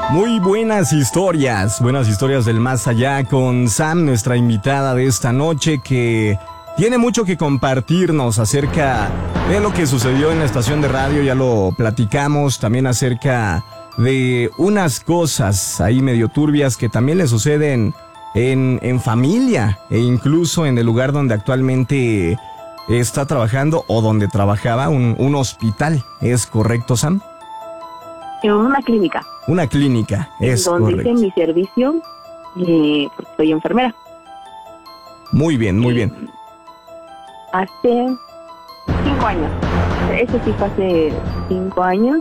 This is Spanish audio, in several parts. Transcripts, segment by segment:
Muy buenas historias del más allá con Sam, nuestra invitada de esta noche, que tiene mucho que compartirnos acerca de lo que sucedió en la estación de radio. Ya lo platicamos, también acerca de unas cosas ahí medio turbias que también le suceden en familia e incluso en el lugar donde actualmente está trabajando o donde trabajaba, un hospital. ¿Es correcto, Sam? En una clínica. Una clínica, es donde correcto. hice mi servicio, porque soy enfermera. Muy bien, muy bien. Hace 5 años. Eso sí fue hace 5 años.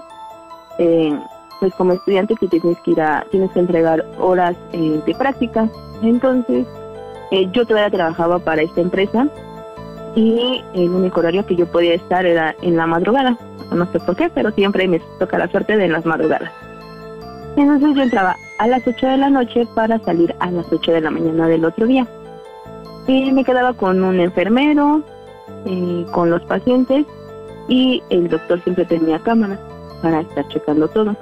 Pues como estudiante que tienes que entregar horas de práctica. Entonces, yo todavía trabajaba para esta empresa y el único horario que yo podía estar era en la madrugada. No sé por qué, pero siempre me toca la suerte de las madrugadas. Entonces yo entraba a las 8 de la noche para salir a las 8 de la mañana del otro día. Y me quedaba con un enfermero, con los pacientes, y el doctor siempre tenía cámaras para estar checando todo.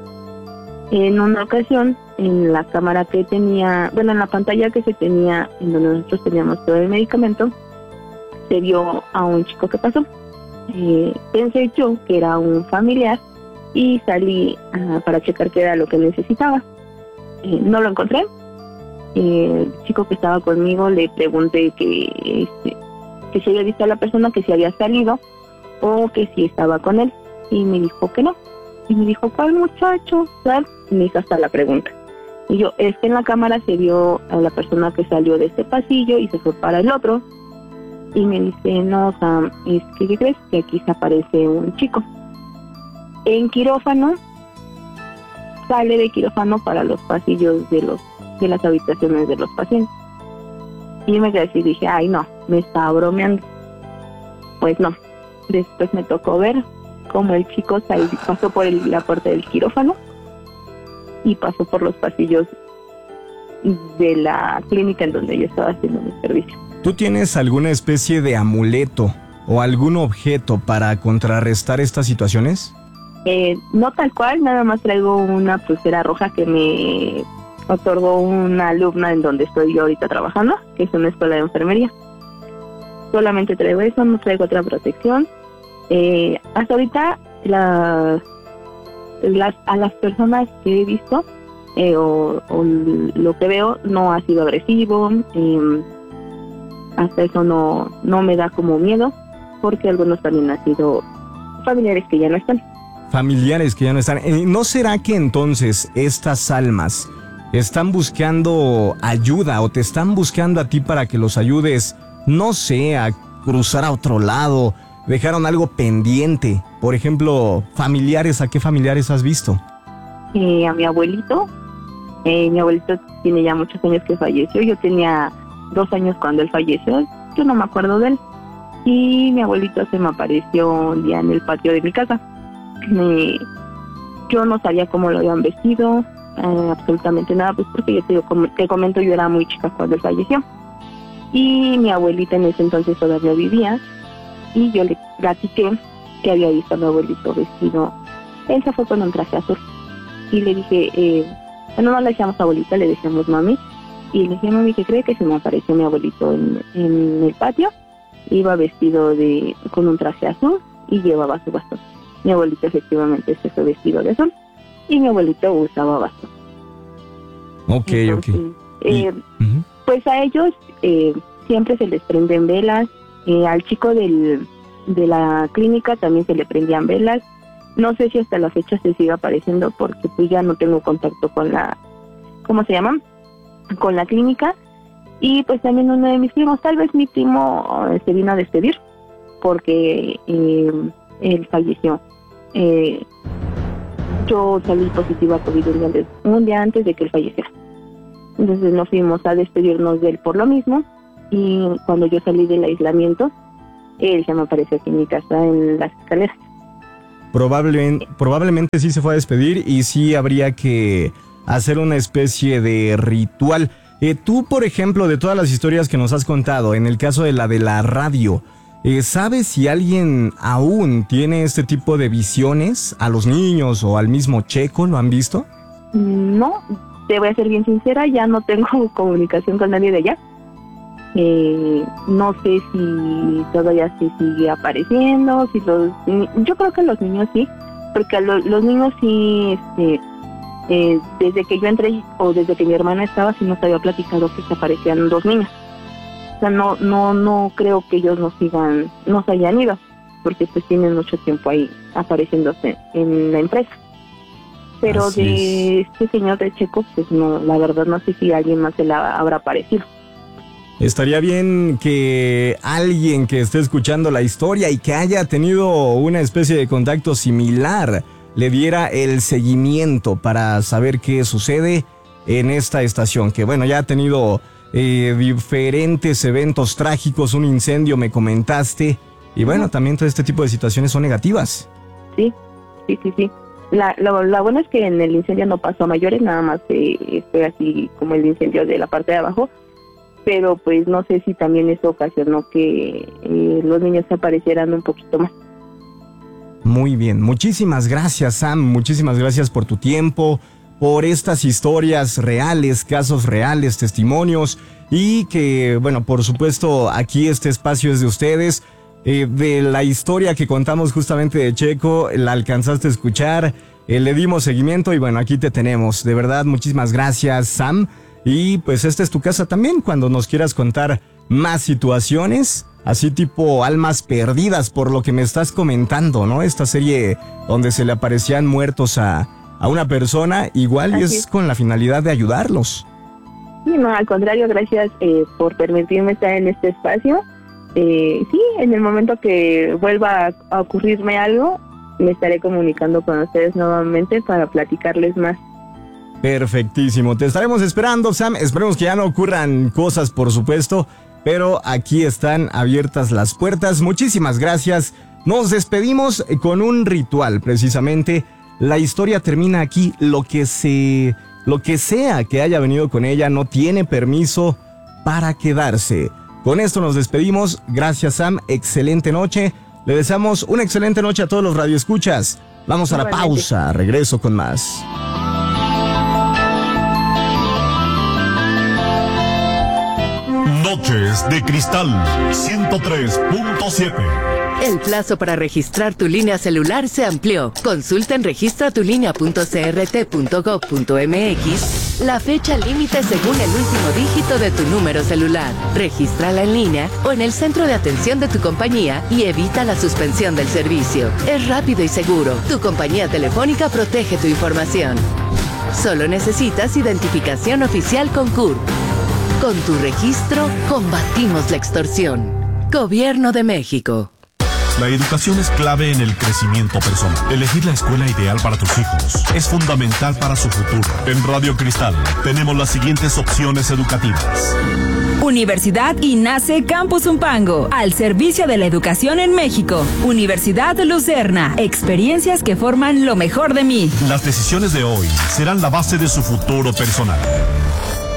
En una ocasión, en la cámara que tenía, bueno, en la pantalla que se tenía, en donde nosotros teníamos todo el medicamento, se vio a un chico que pasó. Pensé yo que era un familiar y salí para checar qué era lo que necesitaba. No lo encontré. El chico que estaba conmigo le pregunté que si había visto a la persona, que si había salido o que si estaba con él, y me dijo que no. Y me dijo, ¿cuál muchacho? ¿Sabes? Y me hizo hasta la pregunta. Y yo, es que en la cámara se vio a la persona que salió de este pasillo y se fue para el otro. Y me dice, no, Sam, es que ¿qué crees? Que aquí se aparece un chico. En quirófano, sale de quirófano para los pasillos de las habitaciones de los pacientes. Y yo me quedé así y dije, ay no, me estaba bromeando. Pues no. Después me tocó ver cómo el chico pasó por la puerta del quirófano y pasó por los pasillos de la clínica en donde yo estaba haciendo mi servicio. ¿Tú tienes alguna especie de amuleto o algún objeto para contrarrestar estas situaciones? No tal cual, nada más traigo una pulsera roja que me otorgó una alumna en donde estoy yo ahorita trabajando, que es una escuela de enfermería. Solamente traigo eso, no traigo otra protección. Hasta ahorita a las personas que he visto o lo que veo no ha sido agresivo. Hasta eso no me da como miedo, porque algunos también han sido familiares que ya no están. Familiares que ya no están. ¿No será que entonces estas almas están buscando ayuda o te están buscando a ti para que los ayudes, no sé, a cruzar a otro lado? ¿Dejaron algo pendiente? Por ejemplo, familiares, ¿a qué familiares has visto? A mi abuelito. Mi abuelito tiene ya muchos años que falleció. Yo tenía 2 años cuando él falleció. Yo no me acuerdo de él. Y mi abuelito se me apareció un día en el patio de mi casa. Yo no sabía cómo lo habían vestido, absolutamente nada, pues porque yo te comento, yo era muy chica cuando él falleció. Y mi abuelita en ese entonces todavía vivía, y yo le platiqué que había visto a mi abuelito vestido. Él se fue con un traje azul. Y le dije, no le decíamos abuelita, le decíamos mami. Y le dije, mami, ¿qué cree? Que se me apareció mi abuelito en el patio. Iba vestido con un traje azul y llevaba su bastón. Mi abuelito efectivamente se fue vestido de azul y mi abuelito usaba bastón. Ok. Pues a ellos siempre se les prenden velas. Al chico de la clínica también se le prendían velas. No sé si hasta la fecha se sigue apareciendo, porque pues ya no tengo contacto con la, ¿cómo se llama? Con la clínica. Y pues también uno de mis primos, tal vez mi primo se vino a despedir porque él falleció. Yo salí positiva a COVID un día antes de que él falleciera. Entonces nos fuimos a despedirnos de él por lo mismo, y cuando yo salí del aislamiento, él se me apareció aquí en mi casa en las escaleras. Probablemente sí se fue a despedir y sí habría que hacer una especie de ritual. Tú, por ejemplo, de todas las historias que nos has contado, en el caso de la radio, ¿sabes si alguien aún tiene este tipo de visiones? ¿A los niños o al mismo Checo lo han visto? No, te voy a ser bien sincera, ya no tengo comunicación con nadie de allá. No sé si todavía se sigue apareciendo, yo creo que los niños sí, porque los niños sí, desde que yo entré o desde que mi hermana estaba, sí nos había platicado que se aparecían 2 niños. O sea, no creo que ellos no se hayan ido, porque pues tienen mucho tiempo ahí apareciéndose en la empresa. Pero Así de este señor de Checo, pues no, la verdad no sé si alguien más se la habrá aparecido. Estaría bien que alguien que esté escuchando la historia y que haya tenido una especie de contacto similar le diera el seguimiento para saber qué sucede en esta estación, que bueno, ya ha tenido diferentes eventos trágicos, un incendio me comentaste, y bueno, también todo este tipo de situaciones son negativas. Sí. La buena es que en el incendio no pasó a mayores, nada más fue así como el incendio de la parte de abajo, pero pues no sé si también eso ocasionó que los niños se aparecieran un poquito más. Muy bien, muchísimas gracias, Sam, muchísimas gracias por tu tiempo, por estas historias reales, casos reales, testimonios, y que, bueno, por supuesto, aquí este espacio es de ustedes. De la historia que contamos justamente de Checo, la alcanzaste a escuchar, le dimos seguimiento y bueno, aquí te tenemos. De verdad, muchísimas gracias, Sam. Y pues esta es tu casa también, cuando nos quieras contar más situaciones, así tipo almas perdidas, por lo que me estás comentando, ¿no? Esta serie donde se le aparecían muertos a una persona, igual y es con la finalidad de ayudarlos. Sí, no, al contrario, gracias por permitirme estar en este espacio. Sí, en el momento que vuelva a ocurrirme algo, me estaré comunicando con ustedes nuevamente para platicarles más. Perfectísimo, te estaremos esperando, Sam. Esperemos que ya no ocurran cosas, por supuesto, pero aquí están abiertas las puertas. Muchísimas gracias. Nos despedimos con un ritual, precisamente. La historia termina aquí. Lo que sea que haya venido con ella no tiene permiso para quedarse. Con esto nos despedimos. Gracias, Sam. Excelente noche. Le deseamos una excelente noche a todos los radioescuchas. Vamos a la pausa. Regreso con más. Noches de Cristal 103.7. El plazo para registrar tu línea celular se amplió. Consulta en registratulinea.crt.gov.mx la fecha límite según el último dígito de tu número celular. Regístrala en línea o en el centro de atención de tu compañía y evita la suspensión del servicio. Es rápido y seguro. Tu compañía telefónica protege tu información. Solo necesitas identificación oficial con CURP. Con tu registro, combatimos la extorsión. Gobierno de México. La educación es clave en el crecimiento personal. Elegir la escuela ideal para tus hijos es fundamental para su futuro. En Radio Cristal tenemos las siguientes opciones educativas. Universidad INACE Campus Zumpango, al servicio de la educación en México. Universidad Lucerna, experiencias que forman lo mejor de mí. Las decisiones de hoy serán la base de su futuro personal.